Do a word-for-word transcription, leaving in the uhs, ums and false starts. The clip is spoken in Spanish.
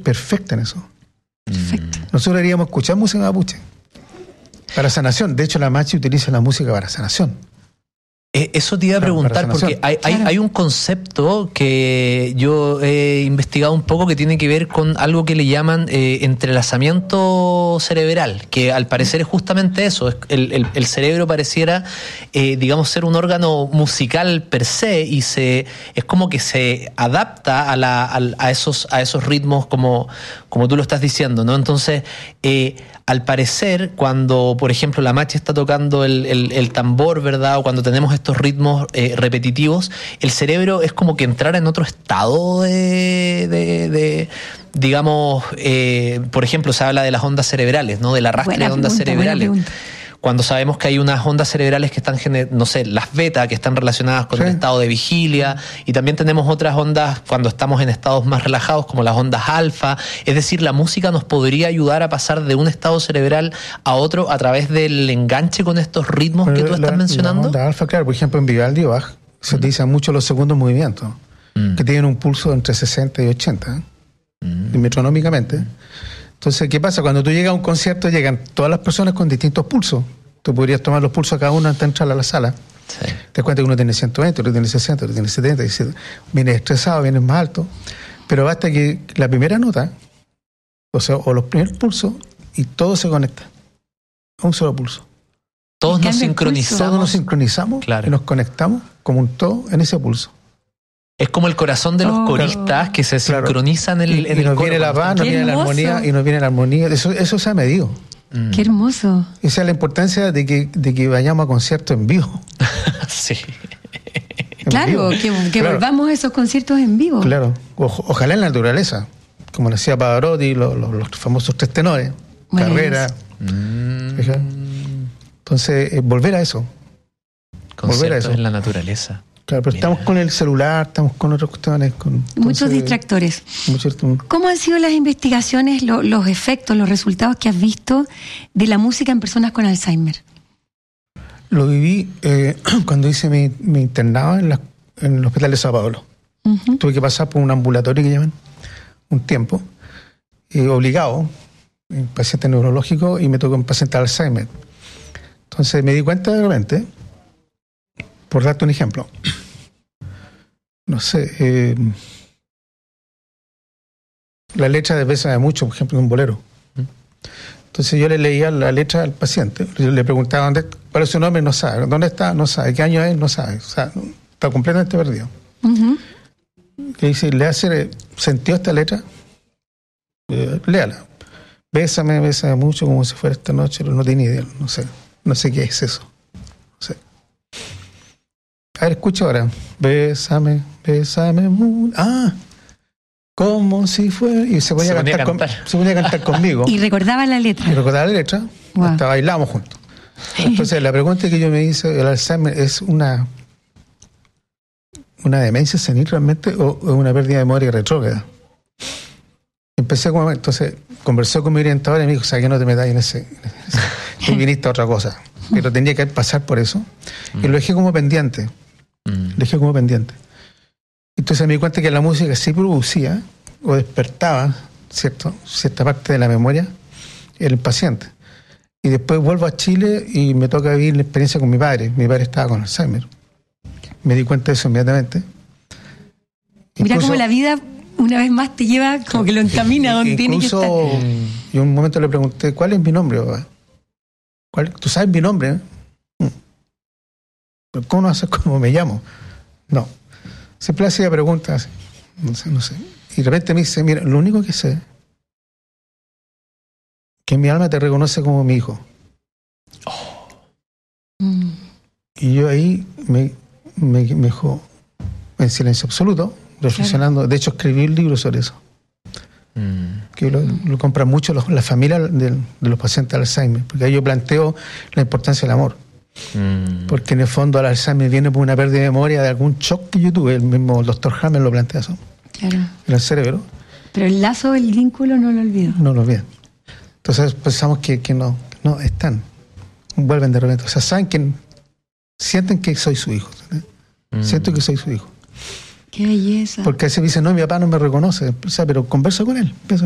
perfecta en eso. Perfecto. Nosotros deberíamos escuchar música mapuche para sanación. De hecho, la Machi utiliza la música para sanación. Eh, eso te iba a preguntar, porque hay, hay, hay un concepto que yo he investigado un poco que tiene que ver con algo que le llaman eh, entrelazamiento cerebral, que al parecer es justamente eso. El, el, el cerebro pareciera, eh, digamos, ser un órgano musical per se, y se es como que se adapta a, la, a, a, esos, a esos ritmos como, como tú lo estás diciendo, ¿no? Entonces, eh, al parecer, cuando, por ejemplo, la Machi está tocando el, el, el tambor, ¿verdad? O cuando tenemos estos ritmos eh, repetitivos, el cerebro es como que entrara en otro estado de, de, de digamos, eh, por ejemplo, se habla de las ondas cerebrales, ¿no? Del arrastre buena de ondas pregunta, cerebrales. Cuando sabemos que hay unas ondas cerebrales que están, no sé, las beta, que están relacionadas con sí. el estado de vigilia, y también tenemos otras ondas cuando estamos en estados más relajados, como las ondas alfa. Es decir, la música nos podría ayudar a pasar de un estado cerebral a otro a través del enganche con estos ritmos Pero que tú estás la, mencionando. La onda alfa, claro, por ejemplo, en Vivaldi o Bach se mm. utilizan mucho los segundos movimientos, mm. que tienen un pulso entre sesenta y ochenta, ¿eh? mm. metronómicamente. Entonces, ¿qué pasa? Cuando tú llegas a un concierto, llegan todas las personas con distintos pulsos. Tú podrías tomar los pulsos a cada uno antes de entrar a la sala. Sí. Te das cuenta que uno tiene ciento veinte, otro tiene sesenta, otro tiene setenta. Y vienes estresado, vienes más alto. Pero basta que la primera nota, o sea, o los primeros pulsos, y todo se conecta a un solo pulso. Todos nos sincronizamos. Todos nos sincronizamos claro. y nos conectamos como un todo en ese pulso. Es como el corazón de los oh, coristas claro. que se claro. sincronizan en el, en y, y nos el viene la paz, nos viene la armonía y nos viene la armonía. Eso, eso se ha medido. Mm. Qué hermoso. Esa es la importancia de que, de que vayamos a conciertos en vivo. Sí. En claro, vivo. que, que claro. volvamos a esos conciertos en vivo. Claro. O, ojalá en la naturaleza, como decía Pavarotti, los, los, los famosos tres tenores, bueno, Carrera. Mm. Entonces, eh, volver a eso. Volver a eso en la naturaleza. Claro, pero Mira. estamos con el celular, estamos con otras cuestiones. Con, entonces, muchos distractores. Muchos, ¿Cómo han sido las investigaciones, lo, los efectos, los resultados que has visto de la música en personas con Alzheimer? Lo viví eh, cuando hice mi, mi internado en, la, en el Hospital de Sao Paulo. Uh-huh. Tuve que pasar por un ambulatorio que llaman un tiempo, eh, obligado, un paciente neurológico, y me tocó un paciente de Alzheimer. Entonces me di cuenta de repente, por darte un ejemplo, no sé, eh, la letra de Bésame mucho, por ejemplo, en un bolero. Entonces yo le leía la letra al paciente, yo le preguntaba dónde, cuál es su nombre, no sabe, dónde está, no sabe, qué año es, no sabe, o sea, está completamente perdido. Uh-huh. Le dice, ¿le hace sentido esta letra? Eh, léala. Bésame, bésame mucho, como si fuera esta noche, pero no tiene idea, no sé, no sé qué es eso. No sé. A ver, escucha ahora. Bésame, bésame mucho. Ah, como si fuera. Y se ponía, se a, cantar a cantar. Con, se ponía a cantar conmigo. Y recordaba la letra. Y recordaba la letra. Wow. Hasta bailamos juntos. Entonces, la pregunta que yo me hice, ¿el Alzheimer es una una demencia senil realmente o, o una pérdida de memoria retrógrada? Empecé como. Entonces, conversé con mi orientador y me dijo, o sea, que no te metas en ese. En ese tú viniste a otra cosa. Pero tenía que pasar por eso. Mm. Y lo dejé como pendiente. Mm. Lo dejé como pendiente. Entonces me di cuenta que la música sí producía o despertaba, ¿cierto?, cierta parte de la memoria en el paciente. Y después vuelvo a Chile y me toca vivir la experiencia con mi padre. Mi padre estaba con Alzheimer. Me di cuenta de eso inmediatamente. Mira cómo la vida una vez más te lleva, como que lo encamina donde tiene que estar. Y un momento le pregunté, ¿cuál es mi nombre, papá? ¿Cuál? ¿Tú sabes mi nombre? ¿Eh? ¿Cómo no sabes cómo me llamo? No. Siempre hacía preguntas. No sé, no sé. Y de repente me dice, mira, lo único que sé que mi alma te reconoce como mi hijo. Oh. Mm. Y yo ahí me, me, me dejó en silencio absoluto, reflexionando. Claro. De hecho, escribí un libro sobre eso. Mm. Que lo, lo compran mucho los, la familia de, de los pacientes de Alzheimer, porque ahí yo planteo la importancia del amor. Mm. Porque en el fondo el Alzheimer viene por una pérdida de memoria de algún shock que yo tuve. El mismo doctor Hammer lo plantea eso. Claro. En el cerebro. Pero el lazo del vínculo no lo olvido. No lo olvidan. Entonces pensamos que, que no, no están. Vuelven de repente. O sea, saben que sienten que soy su hijo. ¿sí? Mm. Siento que soy su hijo. Qué belleza. Porque a veces me dicen, no, mi papá no me reconoce. O sea, pero converso con él.